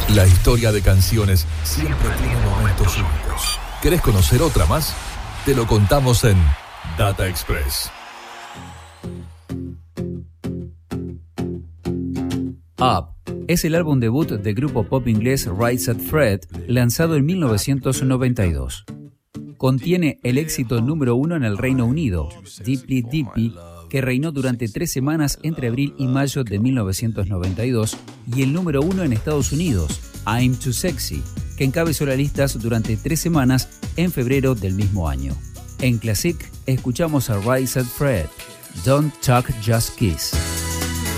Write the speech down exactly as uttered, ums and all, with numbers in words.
La historia de canciones siempre tiene momentos únicos. ¿Querés conocer otra más? Te lo contamos en Data Express. Up es el álbum debut del grupo pop inglés Right Said Fred, lanzado en mil novecientos noventa y dos. Contiene el éxito número uno en el Reino Unido, Deeply Deeply, que reinó durante tres semanas entre abril y mayo de mil novecientos noventa y dos, y el número uno en Estados Unidos, I'm Too Sexy, que encabezó las listas durante tres semanas en febrero del mismo año. En Classic escuchamos a Right Said Fred, Don't Talk, Just Kiss.